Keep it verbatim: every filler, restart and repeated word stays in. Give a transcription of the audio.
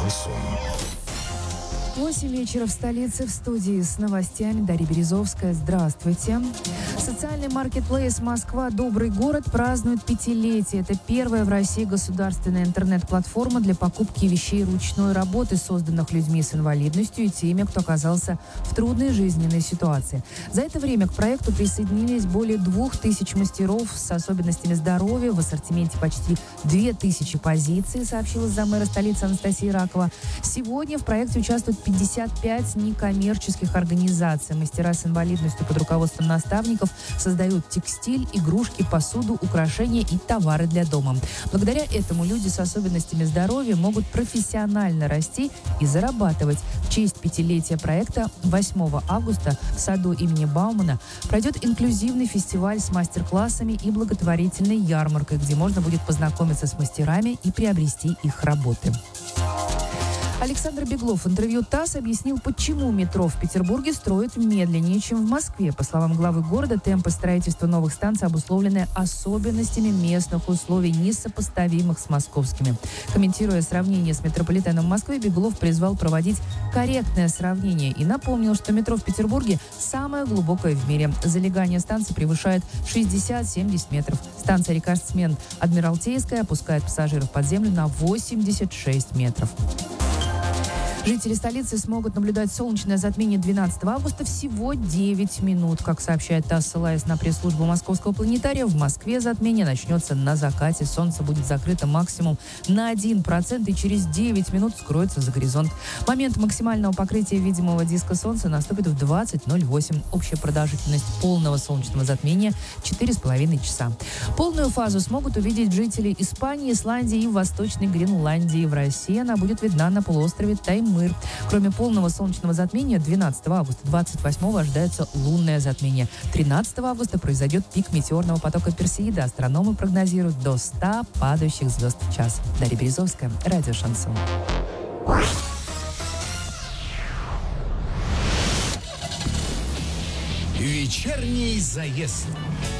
Шансон. восемь вечера в столице. В студии с новостями Дарья Березовская. Здравствуйте. Социальный маркетплейс «Москва. Добрый город» празднует пятилетие. Это первая в России государственная интернет-платформа для покупки вещей ручной работы, созданных людьми с инвалидностью и теми, кто оказался в трудной жизненной ситуации. За это время к проекту присоединились более двух тысяч мастеров с особенностями здоровья. В ассортименте почти две тысячи позиций, сообщила заммэра столицы Анастасия Ракова. Сегодня в проекте участвуют пятьдесят пять некоммерческих организаций. Мастера с инвалидностью под руководством наставников создают текстиль, игрушки, посуду, украшения и товары для дома. Благодаря этому люди с особенностями здоровья могут профессионально расти и зарабатывать. В честь пятилетия проекта восьмого августа в саду имени Баумана пройдет инклюзивный фестиваль с мастер-классами и благотворительной ярмаркой, где можно будет познакомиться с мастерами и приобрести их работы. Александр Беглов в интервью ТАСС объяснил, почему метро в Петербурге строят медленнее, чем в Москве. По словам главы города, темпы строительства новых станций обусловлены особенностями местных условий, несопоставимых с московскими. Комментируя сравнение с метрополитеном Москвы, Беглов призвал проводить корректное сравнение и напомнил, что метро в Петербурге самое глубокое в мире. Залегание станции превышает шестьдесят-семьдесят метров. Станция «Рекордсмен» Адмиралтейская опускает пассажиров под землю на восемьдесят шесть метров. Жители столицы смогут наблюдать солнечное затмение двенадцатого августа всего девять минут. Как сообщает ТАСС, ссылаясь на пресс-службу Московского планетария, в Москве затмение начнется на закате. Солнце будет закрыто максимум на один процент и через девять минут скроется за горизонт. Момент максимального покрытия видимого диска Солнца наступит в двадцать ноль восемь. Общая продолжительность полного солнечного затмения – четыре с половиной часа. Полную фазу смогут увидеть жители Испании, Исландии и Восточной Гренландии. В России она будет видна на полуострове Таймыр. Кроме полного солнечного затмения, двенадцатого августа, двадцать восьмого ожидается лунное затмение. тринадцатого августа произойдет пик метеорного потока Персеида. Астрономы прогнозируют до ста падающих звезд в час. Дарья Березовская, радио «Шансон». Вечерний заезд.